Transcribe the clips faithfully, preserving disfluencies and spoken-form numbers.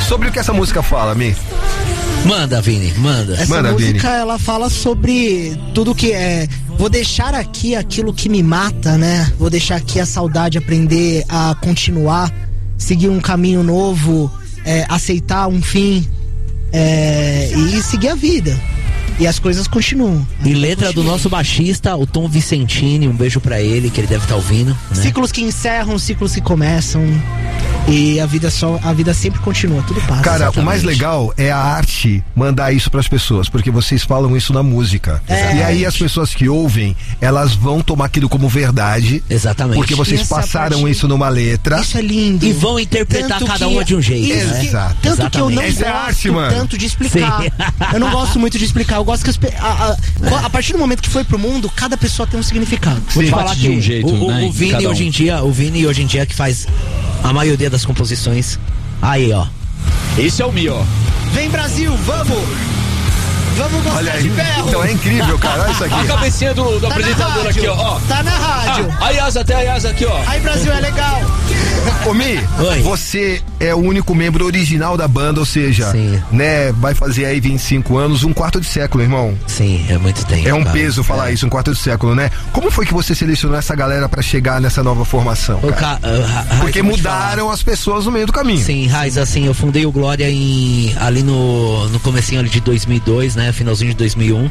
Sobre o que essa música fala, Mi? Manda, Vini, manda. Essa Manda, música, Vini. ela fala sobre tudo que é... Vou deixar aqui aquilo que me mata, né? Vou deixar aqui a saudade, aprender a continuar, seguir um caminho novo, é, aceitar um fim, é, e seguir a vida. E as coisas continuam. E letra do nosso baixista, o Tom Vicentini, um beijo pra ele, que ele deve estar ouvindo, né? Ciclos que encerram, ciclos que começam. E a vida só, a vida sempre continua, tudo passa. Cara, Exatamente. o mais legal é a arte mandar isso pras pessoas, porque vocês falam isso na música. É. E aí as pessoas que ouvem, elas vão tomar aquilo como verdade. Exatamente. Porque vocês Essa passaram parte- isso numa letra. Isso é lindo. E vão interpretar Tanto cada que- uma de um jeito, isso né? que- Exato. Tanto que eu não Essa é gosto arte, mano. tanto de explicar. Sim. Eu não gosto muito de explicar. Eu gosto que as pe- a, a, a partir do momento que foi pro mundo, cada pessoa tem um significado. Vou te Sim. falar Bate que de um jeito, o, o- né, o em Vini cada um. hoje em dia, o Vini hoje em dia que faz a maioria das composições. Aí, ó. Esse é o Mi, ó. Vem Brasil, vamos! Vamos mostrar Olha aí. de ferro! Então é incrível, cara. Olha isso A aqui. cabecinha do, do Tá na apresentador rádio, aqui, ó. ó. Tá na rádio. Ah, a Yasa, até a Yasa aqui, ó. Aí Brasil é legal. Ô Mi, Oi. você é o único membro original da banda, ou seja, Sim. né, vai fazer aí vinte e cinco anos, um quarto de século, irmão. Sim, é muito tempo. É um cara. peso falar isso, um quarto de século, né? Como foi que você selecionou essa galera pra chegar nessa nova formação, O cara? ca... uh, Ra- Raiz, Porque eu vou te falar. mudaram as pessoas no meio do caminho. Sim, Raiz, assim, eu fundei o Glória em, ali no, no comecinho ali de dois mil e dois, né, finalzinho de dois mil e um.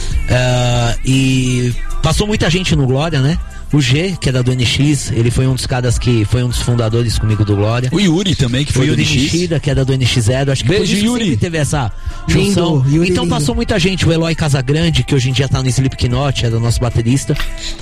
Uh, e passou muita gente no Glória, né? O G, que era do N X, ele foi um dos caras que foi um dos fundadores comigo do Glória. O Yuri também, que Foi foi o do Yuri N X. Nishida, que era do N X zero. Acho que Beijo, por isso que Yuri. sempre teve essa Lindo, junção. Yuri Então lindo. passou muita gente. O Eloy Casagrande, que hoje em dia tá no Slipknot, era o nosso baterista.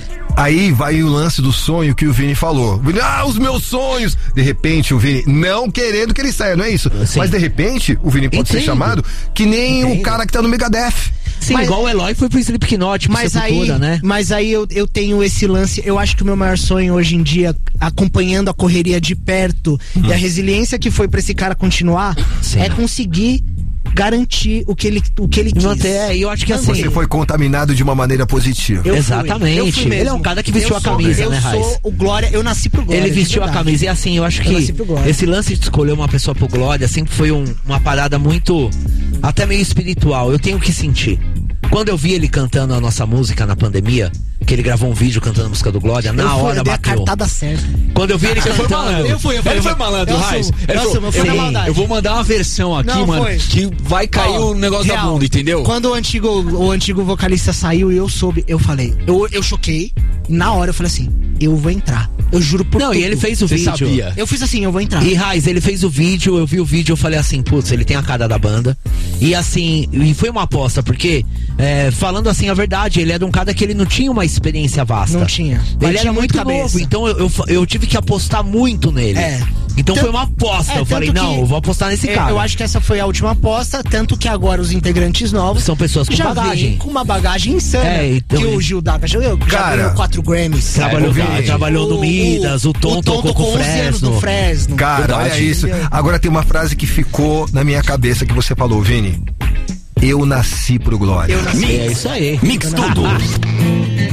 Aí vai o lance do sonho que o Vini falou. Vini, ah, os meus sonhos! De repente, o Vini, não querendo que ele saia, não é isso? Sim. Mas de repente, o Vini pode ser Entendo. chamado que nem Entendo. o cara que tá no Megadeth. Sim, Mas- igual o Eloy foi pro Slipknot, pro Mas aí, Sepultura, né? mas aí eu, eu tenho esse lance. Eu acho que o meu maior sonho hoje em dia, acompanhando a correria de perto e a resiliência que foi pra esse cara continuar, Sim. é conseguir garantir o que ele, o que ele quis. Até, e eu acho que assim. Você foi contaminado de uma maneira positiva. Eu fui, Exatamente. eu fui Ele mesmo. é um cara que vestiu Eu a sou- camisa, eu né, Raiz? sou o Glória, eu nasci pro Glória. Ele de vestiu a verdade. camisa e assim, eu acho Eu nasci que pro Glória. esse lance de escolher uma pessoa pro Glória sempre foi um- uma parada muito, até meio espiritual. Eu tenho que sentir. Quando eu vi ele cantando a nossa música na pandemia, que ele gravou um vídeo cantando a música do Glória, na eu fui, hora eu dei a bateu. cartada certa. Quando eu vi ele Você foi cantando, malandro. Eu fui, eu fui, Ele eu foi fui. malandro, Eu Raiz. assumo, Ele eu falou, assumo, eu fui na "Sim, maldade." eu vou mandar uma versão aqui, Não, mano, foi. que vai cair Ó, o negócio da real, bunda, entendeu? Quando o antigo, o antigo vocalista saiu e eu soube, eu falei, eu, eu choquei. Na hora eu falei assim, eu vou entrar. Eu juro por Não, tudo. e ele fez o Você vídeo. sabia. Eu fiz assim, eu vou entrar. E Raiz, ele fez o vídeo, eu vi o vídeo, eu falei assim, putz, ele tem a cara da banda. E assim, e foi uma aposta, porque, é, falando assim a verdade, ele era um cara que ele não tinha uma experiência vasta. Não tinha. Ele Batia era muito muito cabeça. novo, então eu, eu, eu tive que apostar muito nele. É. Então Tanto- foi uma aposta. é, eu falei, tanto não, que- eu vou apostar nesse É, cara. Eu acho que essa foi a última aposta, tanto que agora os integrantes novos São pessoas com já bagagem. vêm com uma bagagem insana. É, então- que o Gil Dada já, já Cara, ganhou quatro Grammys. Trabalhou, É, eu vi. trabalhou no Midas, o Tom tocou com o onze anos no Fresno. Fresno. Cara, olha Verdade. isso. Agora tem uma frase que ficou na minha cabeça que você falou, Vini. Eu nasci pro Glória. Eu nasci. É isso aí. Mix tudo.